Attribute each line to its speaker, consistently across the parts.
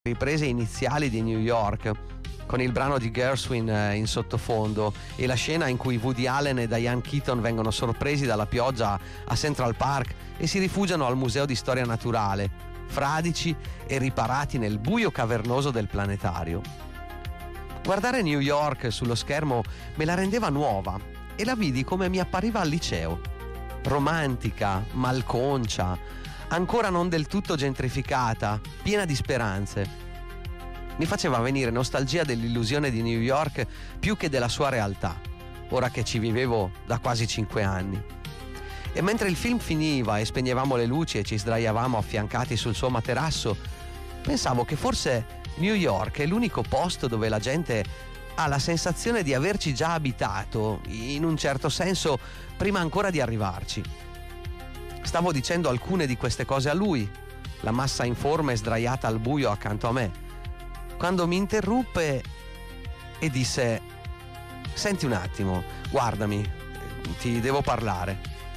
Speaker 1: riprese iniziali di New York, con il brano di Gershwin in sottofondo, e la scena in cui Woody Allen e Diane Keaton vengono sorpresi dalla pioggia a Central Park e si rifugiano al Museo di Storia Naturale, fradici e riparati nel buio cavernoso del planetario. Guardare New York sullo schermo me la rendeva nuova e la vidi come mi appariva al liceo, romantica, malconcia, ancora non del tutto gentrificata, piena di speranze. Mi faceva venire nostalgia dell'illusione di New York più che della sua realtà, ora che ci vivevo da quasi 5 anni. E mentre il film finiva e spegnevamo le luci e ci sdraiavamo affiancati sul suo materasso, pensavo che forse New York è l'unico posto dove la gente ha la sensazione di averci già abitato, in un certo senso, prima ancora di arrivarci. Stavo dicendo alcune di queste cose a lui, la massa informe sdraiata al buio accanto a me, quando mi interruppe e disse: «Senti un attimo, guardami, ti devo parlare».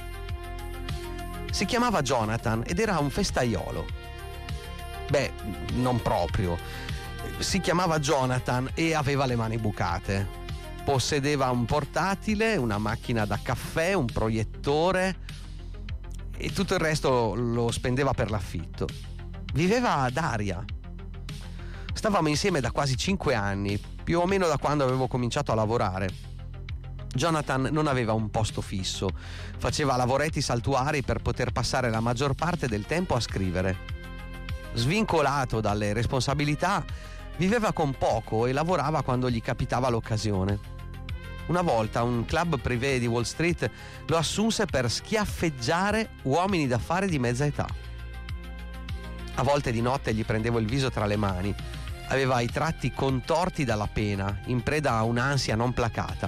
Speaker 1: Si chiamava Jonathan ed era un festaiolo. Beh, non proprio. Si chiamava Jonathan e aveva le mani bucate. Possedeva un portatile, una macchina da caffè, un proiettore e tutto il resto lo spendeva per l'affitto. Viveva ad Aria. Stavamo insieme da quasi 5 anni, più o meno da quando avevo cominciato a lavorare. Jonathan non aveva un posto fisso, faceva lavoretti saltuari per poter passare la maggior parte del tempo a scrivere. Svincolato dalle responsabilità, viveva con poco e lavorava quando gli capitava l'occasione. Una volta un club privé di Wall Street lo assunse per schiaffeggiare uomini d'affari di mezza età. A volte di notte gli prendevo il viso tra le mani. Aveva i tratti contorti dalla pena, in preda a un'ansia non placata.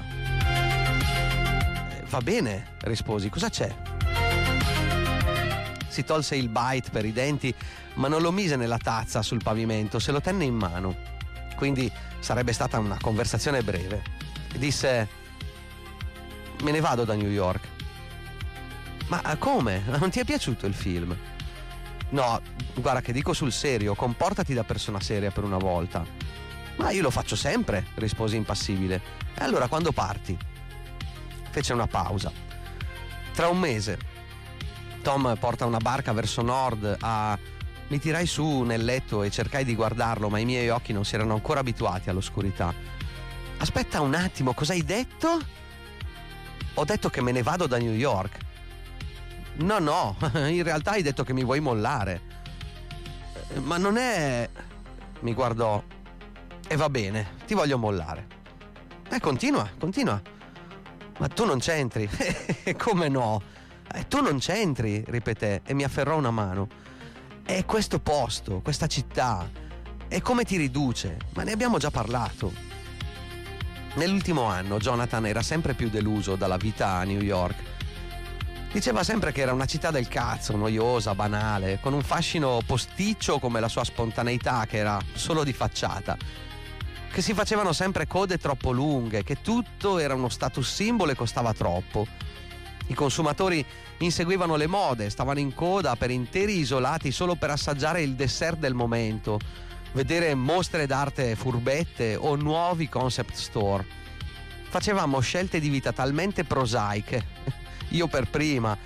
Speaker 1: «Va bene», risposi, «cosa c'è?» Si tolse il bite per i denti, ma non lo mise nella tazza sul pavimento, se lo tenne in mano. Quindi sarebbe stata una conversazione breve. Disse: «Me ne vado da New York». «Ma come? Non ti è piaciuto il film?» «No, guarda che dico sul serio, comportati da persona seria per una volta». «Ma io lo faccio sempre», risposi impassibile. «E allora quando parti?» Fece una pausa. «Tra un mese. Tom porta una barca verso nord a...» Mi tirai su nel letto e cercai di guardarlo, ma i miei occhi non si erano ancora abituati all'oscurità. «Aspetta un attimo, cosa hai detto?» «Ho detto che me ne vado da New York». No, in realtà hai detto che mi vuoi mollare». «Ma non è...» Mi guardò. «E va bene, ti voglio mollare». Continua. «Ma tu non c'entri». «Come no?» «Tu non c'entri», ripeté e mi afferrò una mano. «È questo posto, questa città, è come ti riduce, ma ne abbiamo già parlato». Nell'ultimo anno Jonathan era sempre più deluso dalla vita a New York. Diceva sempre che era una città del cazzo, noiosa, banale, con un fascino posticcio come la sua spontaneità, che era solo di facciata, che si facevano sempre code troppo lunghe, che tutto era uno status symbol e costava troppo. I consumatori inseguivano le mode, stavano in coda per interi isolati solo per assaggiare il dessert del momento, vedere mostre d'arte furbette o nuovi concept store. Facevamo scelte di vita talmente prosaiche, io per prima.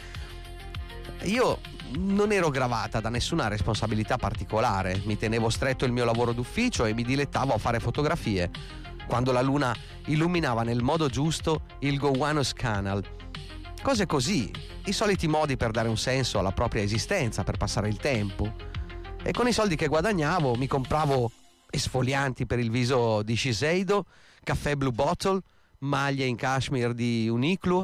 Speaker 1: Io non ero gravata da nessuna responsabilità particolare, mi tenevo stretto il mio lavoro d'ufficio e mi dilettavo a fare fotografie, quando la luna illuminava nel modo giusto il Gowanus Canal. Cose così, i soliti modi per dare un senso alla propria esistenza, per passare il tempo. E con i soldi che guadagnavo mi compravo esfolianti per il viso di Shiseido, caffè Blue Bottle, maglie in cashmere di Uniqlo.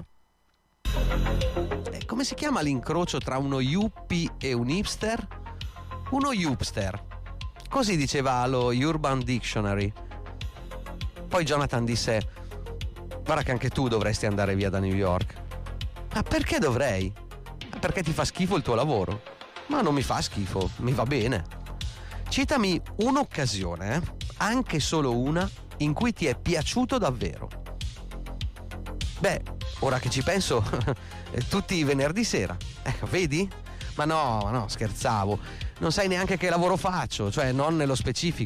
Speaker 1: E come si chiama l'incrocio tra uno yuppie e un hipster? Uno hipster. Così diceva lo Urban Dictionary. Poi Jonathan disse: «Guarda che anche tu dovresti andare via da New York». «Ma perché dovrei?» «Perché ti fa schifo il tuo lavoro». «Ma non mi fa schifo, mi va bene». «Citami un'occasione, anche solo una, in cui ti è piaciuto davvero». «Beh, ora che ci penso, tutti i venerdì sera». «Ecco, vedi?» Ma no, scherzavo. non sai neanche che lavoro faccio, cioè non nello specifico.